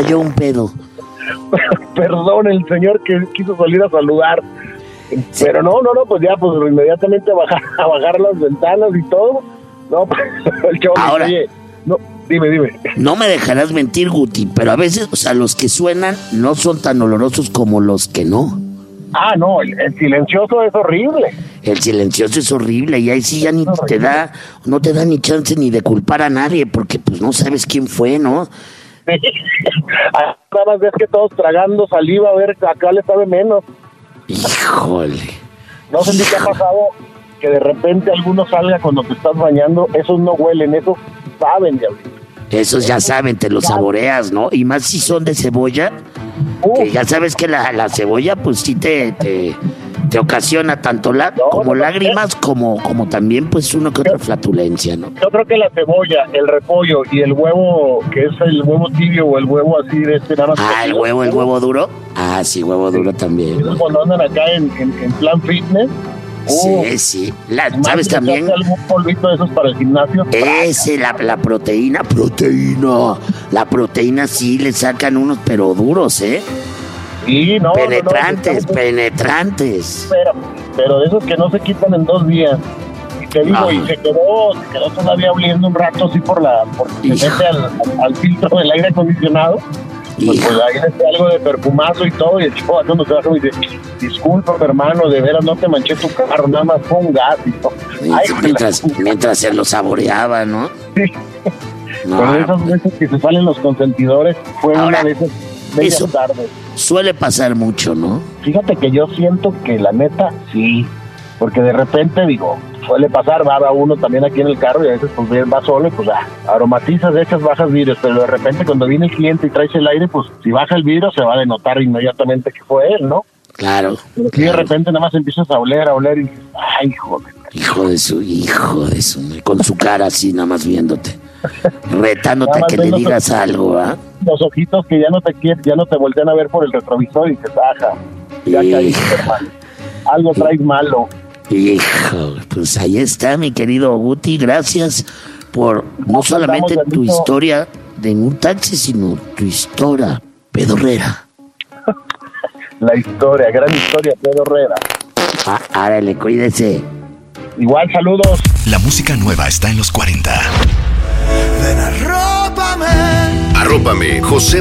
cayó un pedo. Perdón, el señor que quiso salir a saludar. Pero no, pues ya, pues inmediatamente a bajar las ventanas y todo. No, el chavo Ahora, dice, oye, no, dime. No me dejarás mentir, Guti, pero a veces, o sea, los que suenan no son tan olorosos como los que no. Ah, no, el silencioso es horrible. El silencioso es horrible y ahí sí ya ni te da, no te da ni chance ni de culpar a nadie porque pues no sabes quién fue, ¿no? Nada más ves que todos tragando saliva, a ver, acá le sabe menos. Híjole. No sé si te ha pasado que de repente alguno salga cuando te estás bañando, esos no huelen, esos saben, diablito. Esos ya saben, te los saboreas, ¿no? Y más si son de cebolla, que ya sabes que la cebolla pues sí te ocasiona tanto como lágrimas como también pues una que otra flatulencia, ¿no? Yo creo que la cebolla, el repollo y el huevo, que es el huevo tibio o el huevo así de nada más. Ah, el huevo duro. Ah, sí, huevo duro también. Eso cuando andan acá en plan fitness. Sí. ¿Sabes también? ¿Algún polvito de esos para el gimnasio? La proteína. La proteína sí le sacan unos, pero duros, ¿eh? Sí, no. Penetrantes. Pero de esos que no se quitan en 2 días. Y te digo, y se quedó todavía oliendo un rato así porque se mete al filtro del aire acondicionado. Pues ahí está algo de perfumazo y todo, y el chico cuando se baja y dice, disculpa, hermano, de veras no te manché tu carro, nada más fue un gas y todo. Mientras se lo saboreaba, ¿no? Sí. No, pero esas veces que se salen los consentidores, fue ahora, una de esas bellas tardes. Suele pasar mucho, ¿no? Fíjate que yo siento que la neta, sí, porque de repente, digo, suele pasar, va uno también aquí en el carro y a veces pues va solo y pues aromatizas, echas, bajas vidrios, pero de repente cuando viene el cliente y traes el aire, pues si baja el vidrio se va a denotar inmediatamente que fue él, ¿no? Claro. Pero si de repente nada más empiezas a oler y ay, joder. Hijo de su, con su cara así nada más viéndote, retándote a que le digas algo, ¿ah? Los ojitos que ya no te voltean a ver por el retrovisor y te baja. Ya caíste, hermano. Algo traes malo. Hijo, pues ahí está, mi querido Guti, gracias por no solamente tu historia de un taxi, sino tu historia pedorrera. La historia, gran historia pedorrera. Árale, cuídese. Igual, saludos. La música nueva está en los 40. Ven, arrópame. Arrópame, José